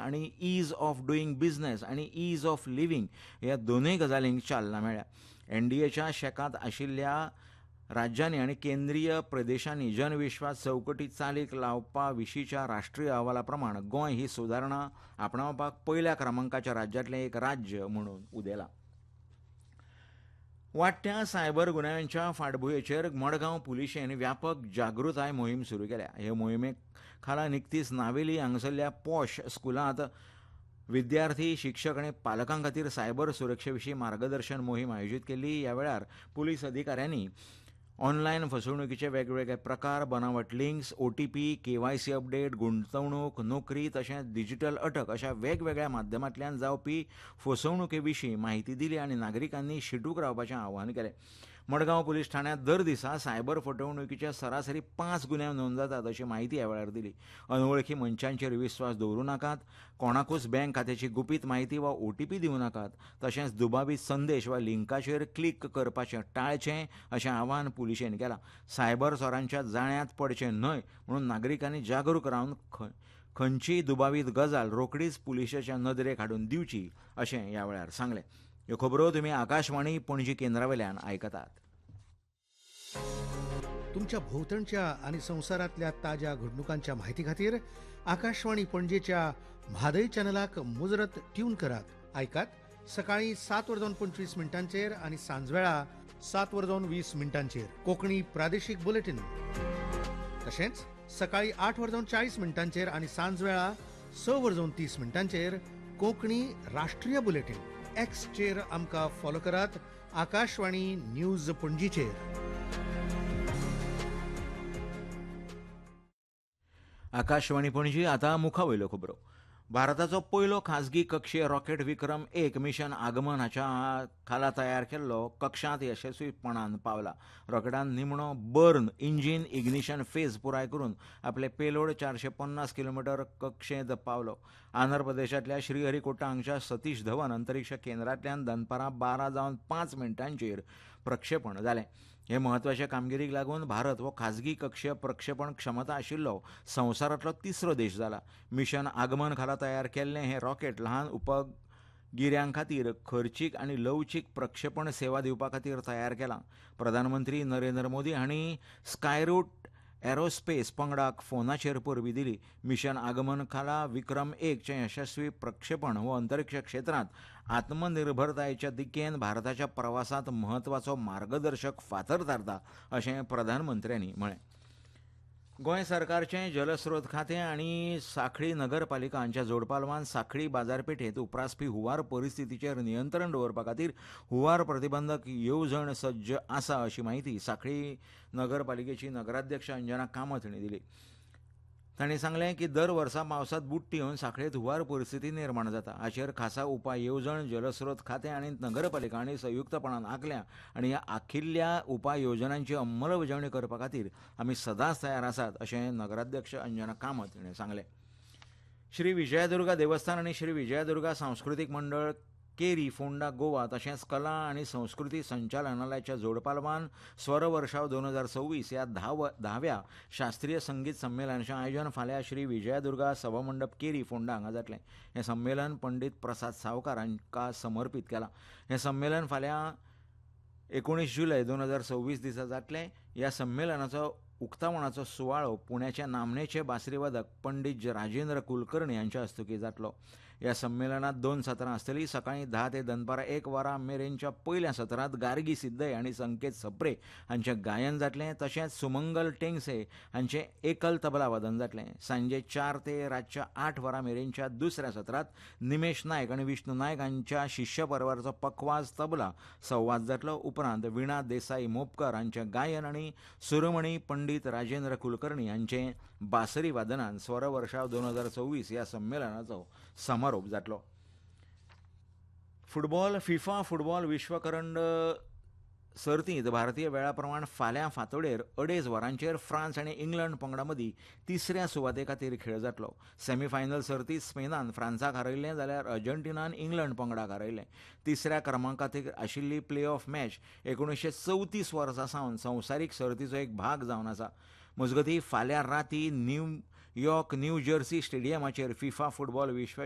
आनी ईज of doing business आनी ईज of living ह्या दोनूय गजालींक चालना मेळ्ळ्या. एनडीएच्या शेकांत आशिल्ल्या राज्यांनी आनी केंद्रीय प्रदेशांनी जनविश्वास चौकटी चालीक लावपा विशींच्या राष्ट्रीय अहवाला प्रमाण गोंय ही सुदारणा आपणावपाक पयल्या क्रमांकाच्या राज्यांतलें एक राज्य म्हणून उदेलां. वाडट्या सायबर गुन्यांच्या फाटभुंयेचेर मडगांव पुलिशेन व्यापक जागृताय मोहीम सुरू केल्या. हे मोहिमे खाला निकतीच नावेली हांगासरल्या पॉश स्कुलांत विद्यार्थी, शिक्षक आनी पालकां खातीर सायबर सुरक्षे विशीं मार्गदर्शन मोहीम आयोजीत केल्ली. ह्या वेळार पुलीस अधिकाऱ्यांनी ऑनलायन फसवणुकीचे वेगवेगळे प्रकार, बनावट लिंक्स, ओटीपी, केवायसी अपडेट, गुंतवणूक, नोकरी तशेंच डिजिटल अटक अशा वेगवेगळ्या माध्यमांतल्यान जावपी फसवणुके विशीं माहिती दिली आनी नागरिकांनी शिटूक रावपाचें आवाहन केलें. मडगांव पुलीस ठाण्यांत दर दिसा सायबर फटवणुकीचे सरासरी 5 गुन्यांव नोंद जातात अशी माहिती ह्या वेळार दिली. अनवळखी मनशांचेर विस्वास दवरूं नाकात, कोणाकूच बँक खात्याची गुपीत माहिती वा ओटीपी दिवं नाकात, तशेंच दुबावीत संदेश वा लिंकाचेर क्लिक करपाचें टाळचें अशें आवाहन पुलिशेन केलां. सायबर चोरांच्या जाळ्यांत पडचें न्हय म्हणून नागरिकांनी जागरूक रावन खंयचीय दुबावीत गजाल रोखडीच पुलिशेच्या नदरेक हाडून दिवची अशें ह्या वेळार सांगलें. ह्यो खबरो तुमी आकाशवाणी पणजी केंद्रावेल्यान आयकतात. तुमच्या भोवतणच्या आणि संवसारांतल्या ताज्या घडणुकांच्या म्हायती खातीर आकाशवाणी पणजेच्या म्हादय चॅनलाक मुजरत ट्यून करात. आयकात सकाळी 7:25 आनी सांजवेळा 7:20 कोंकणी प्रादेशीक बुलेटिन. तशेंच सकाळी 8:40 आनी सांजवेळा 6:30 कोंकणी राष्ट्रीय बुलेटिन. एक्सचेर आमकां फॉलो करात. आकाशवाणी न्यूज पणजीचेर. आकाशवाणी पणजी आतां मुखावयल्यो खबरो. भारताचो पयलो खाजगी कक्षीय रॉकेट विक्रम-1 मिशन आगमन हाच्या खाला तयार केल्लो कक्षांत येसस्वीपणान पावला. रॉकेटान निमणो बर्न इंजिन इग्निशन फेज पुराय करून आपले पेलोड 450 किलोमीटर कक्षेंत पावलो. आंध्र प्रदेशांतल्या श्रीहरिकोटा हांगच्या सतीश धवन अंतरीक्ष केंद्रांतल्यान दनपारां 12:05 प्रक्षेपण जालें. हे म्हत्वाचे कामगिरीक लागून भारत हो खाजगी कक्षीय प्रक्षेपण क्षमता आशिल्लो संवसारांतलो 3रो देश जाला. मिशन आगमन खाला तयार केल्लें हें रॉकेट ल्हान उपगिऱ्यां खातीर खर्चीक आनी लवचीक प्रक्षेपण सेवा दिवपा खातीर तयार केलां. प्रधानमंत्री नरेंद्र मोदी हांणी स्कायरूट एरोस्पेस पंगडाक फोनाचेर परबीं दिली. मिशन आगमन खाला विक्रम-1 चें यशस्वी प्रक्षेपण हो अंतरीक्ष क्षेत्रांत आत्मनिर्भरतायेच्या दिकेन भारताच्या प्रवासांत म्हत्वाचो मार्गदर्शक फातर थारता अशें प्रधानमंत्र्यांनी म्हळें. गोंय सरकारचें जलस्रोत खातें आनी सांखळी नगरपालिका हांच्या जोडपालवान सांखळी बाजारपेठेंत उप्रासपी हुंवार परिस्थितीचेर नियंत्रण दवरपा खातीर हुंवार प्रतिबंधक येवजण सज्ज आसा अशी माहिती सांखळी नगरपालिकेची नगराध्यक्ष अंजना कामत हांणी दिली. तांणी सांगलें की दर वर्सा पावसांत बुट्टी येवन सांखळेंत हुंवार परिस्थिती निर्माण जाता. हाचेर खासा उपाय येवजण जलस्रोत खातें आनी नगरपालिका हांणी संयुक्तपणान आंखल्या आनी ह्या आंखिल्ल्या उपाय येवजणांची अंमलबजावणी करपा खातीर आमी सदांच तयार आसात अशें नगराध्यक्ष अंजना कामत हांणी सांगलें. श्री विजयादुर्गा देवस्थान आनी श्री विजयादुर्गा सांस्कृतीक मंडळ केरी फोंडा गोवा तशेंच कला आनी संस्कृती संचालनालयाच्या जोडपालवान स्वर वर्षाव 2026 ह्या 10व्या शास्त्रीय संगीत संमेलनाचें आयोजन फाल्यां श्री विजयादुर्गा सभामंडप केरी फोंडा हांगा जातलें. हें संमेलन पंडीत प्रसाद सावकार हांकां समर्पीत केलां. हें संमेलन फाल्यां 19 जुलय 2026 दिसा जातलें. ह्या संमेलनाचो उक्तावणाचो सुवाळो पुण्याचे नामनेचे बासरीवादक पंडीत राजेंद्र कुलकर्णी हांच्या हस्तुकीं जातलो. ह्या संमेलनांत 2 सत्रां आसतलीं. सकाळीं 10 ते दनपारां 1 वरां मेरेनच्या पयल्या सत्रांत गार्गी सिद्धय आनी संकेत सप्रे हांचें गायन जातलें. तशेंच सुमंगल टेंगसे हांचें एकल तबला वादन जातलें. सांजे 4 ते रातच्या 8 वरां मेरेनच्या दुसऱ्या सत्रांत निमेश नायक आनी विष्णू नायक हांच्या शिश्य परवारचो पखवाज तबला संवाद जातलो. उपरांत विणा देसाई मोपकर हांचें गायन आनी सुरमणी पंडीत राजेंद्र कुलकर्णी हांचें बासरी वादनान स्वर वर्षाव 2026 ह्या संमेलनाचो समारोप जातलो. फुटबॉल फिफा फुटबॉल विश्वकरंड सर्तींत भारतीय वेळा प्रमाण फाल्यां फांतोडेर 2.5 वरांचेर फ्रांस आनी इंग्लंड पंगडा मदीं 3ऱ्या सुवाते खातीर खेळ जातलो. सेमीफायनल सर्तींत स्पेनान फ्रांसाक हारयलें जाल्यार अर्जंटिनान इंग्लंड पंगडाक हारयलें. 3ऱ्या क्रमांकाचेर आशिल्ली प्ले ऑफ मॅच 1934 वर्सा सावन संवसारीक सर्तीचो एक भाग जावन आसा. मजगतीं फाल्यां रातीं New York new Jersey स्टेडियमाचेर FIFA football विश्व